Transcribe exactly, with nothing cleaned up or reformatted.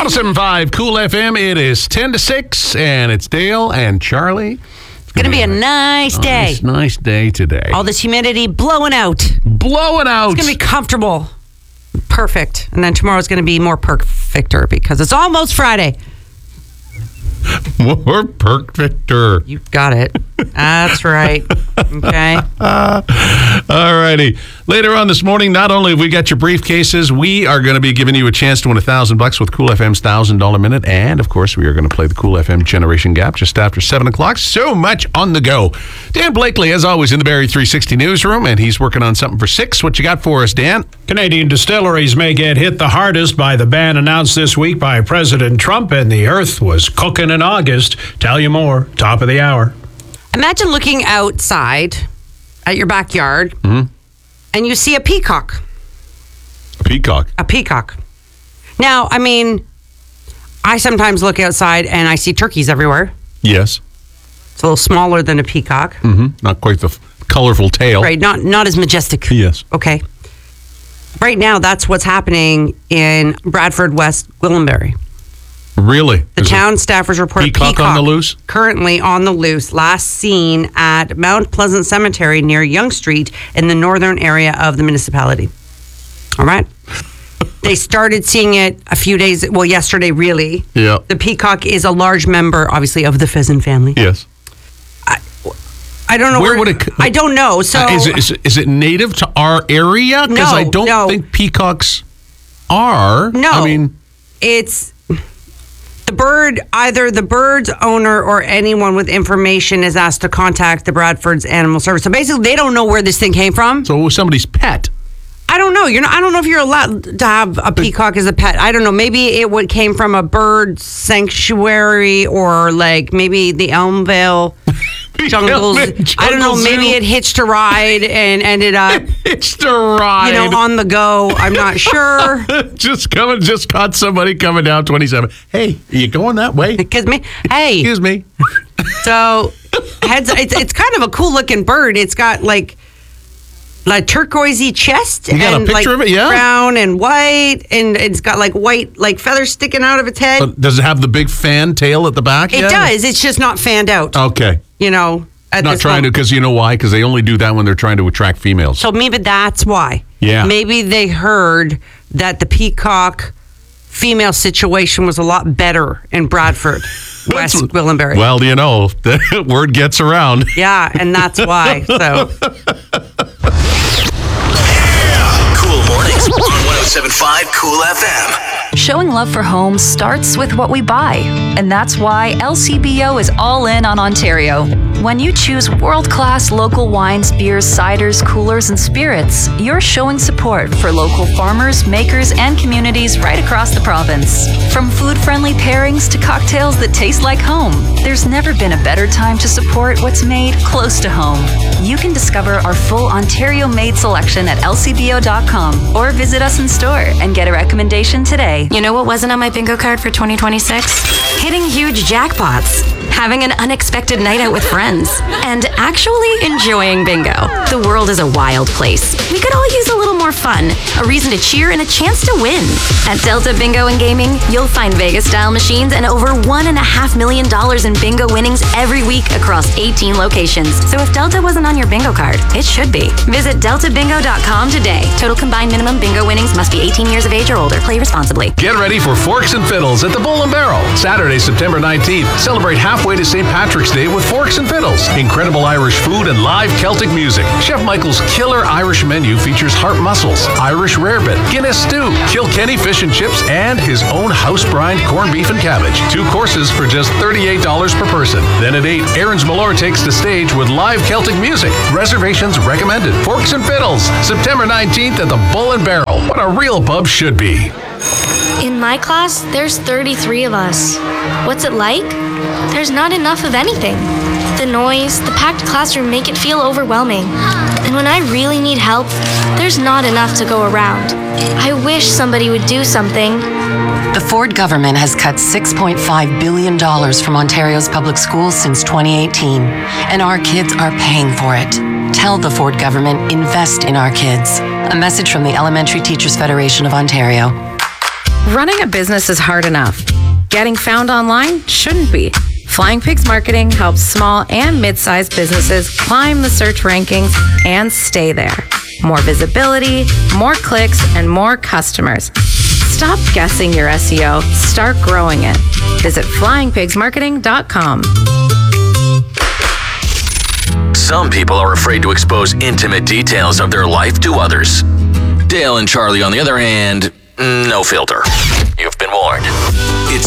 one oh seven point five Cool F M. It is ten to six, and it's Dale and Charlie. It's going to be a nice day. Nice, nice day today. All this humidity blowing out. Blowing out. It's going to be comfortable. Perfect. And then tomorrow's going to be more perfecter because it's almost Friday. More perfecter. You got it. That's right. Okay. Uh, all righty. Later on this morning, not only have we got your briefcases, we are going to be giving you a chance to win a thousand bucks with Cool F M's thousand dollar minute, and of course, we are going to play the Cool F M Generation Gap just after seven o'clock. So much on the go. Dan Blakely, as always, in the Barrie three sixty newsroom, and he's working on something for six. What you got for us, Dan? Canadian distilleries may get hit the hardest by the ban announced this week by President Trump, and the earth was cooking in August. Tell you more, top of the hour. Imagine looking outside at your backyard mm-hmm. and you see a peacock. A peacock? A peacock. Now, I mean, I sometimes look outside and I see turkeys everywhere. Yes. It's a little smaller than a peacock. Mm-hmm. Not quite the f- colorful tail. Right, not not as majestic. Yes. Okay. Right now, that's what's happening in Bradford, West Gwillimbury. Really? The Is town staffers report peacock, peacock on the loose? Currently on the loose. Last seen at Mount Pleasant Cemetery near Yonge Street in the northern area of the municipality. All right. They started seeing it a few days, well, yesterday, really. Yeah. The peacock is a large member, obviously, of the pheasant family. Yes. I, I don't know. Where, where would it? I don't know. So uh, is, it, is, it, is it native to our area? Because no, I don't no. think peacocks are. No. I mean, it's the bird. Either the bird's owner or anyone with information is asked to contact the Bradford's Animal Service. So basically, they don't know where this thing came from. So it was somebody's pet. I don't know. You're not. I don't know if you're allowed to have a peacock as a pet. I don't know. Maybe it would came from a bird sanctuary or like maybe the Elmvale jungles. I don't know. Maybe it hitched a ride and ended up hitched a ride. You know, on the go. I'm not sure. just coming. Just caught somebody coming down twenty-seven. Hey, are you going that way? Excuse me. Hey. Excuse me. So, heads. It's it's kind of a cool looking bird. It's got like. Like turquoisey chest you got and a picture like of it? Yeah. brown and white, and it's got like white like feathers sticking out of its head. Uh, does it have the big fan tail at the back? It yet? does. It's just not fanned out. Okay. You know, at not this trying moment. to, because you know why? Because they only do that when they're trying to attract females. So maybe that's why. Yeah. Maybe they heard that the peacock female situation was a lot better in Bradford, West Gwillimbury. Well, you know, the word gets around. Yeah, and that's why. So. Cool mornings on one oh seven point five Cool F M. Showing love for homes starts with what we buy, and that's why L C B O is all in on Ontario. When you choose world-class local wines, beers, ciders, coolers, and spirits, you're showing support for local farmers, makers, and communities right across the province. From food-friendly pairings to cocktails that taste like home, there's never been a better time to support what's made close to home. You can discover our full Ontario-made selection at L C B O dot com or visit us in store and get a recommendation today. You know what wasn't on my bingo card for twenty twenty-six? Hitting huge jackpots, having an unexpected night out with friends, and actually enjoying bingo. The world is a wild place. We could all use a little more fun, a reason to cheer, and a chance to win. At Delta Bingo and Gaming, you'll find Vegas-style machines and over one and a half million dollars in bingo winnings every week across eighteen locations. So if Delta wasn't on your bingo card, it should be. Visit delta bingo dot com today. Total combined minimum bingo winnings must be eighteen years of age or older. Play responsibly. Get ready for Forks and Fiddles at the Bull and Barrel. Saturday, September nineteenth. Celebrate halfway to Saint Patrick's Day with Forks and Fiddles. Incredible Irish food and live Celtic music. Chef Michael's killer Irish menu features heart mussels, Irish rarebit, Guinness stew, Kilkenny fish and chips, and his own house-brined corned beef and cabbage. Two courses for just thirty-eight dollars per person. Then at eight, Aaron's Malore takes the stage with live Celtic music. Reservations recommended. Forks and Fiddles, September nineteenth at the Bull and Barrel. What a real pub should be. In my class, there's thirty-three of us. What's it like? There's not enough of anything. The noise, the packed classroom make it feel overwhelming. And when I really need help, there's not enough to go around. I wish somebody would do something. The Ford government has cut six point five billion dollars from Ontario's public schools since twenty eighteen, and our kids are paying for it. Tell the Ford government, invest in our kids. A message from the Elementary Teachers Federation of Ontario. Running a business is hard enough. Getting found online shouldn't be. Flying Pigs Marketing helps small and mid-sized businesses climb the search rankings and stay there. More visibility, more clicks, and more customers. Stop guessing your S E O. Start growing it. Visit flying pigs marketing dot com. Some people are afraid to expose intimate details of their life to others. Dale and Charlie, on the other hand, no filter. You've been warned. It's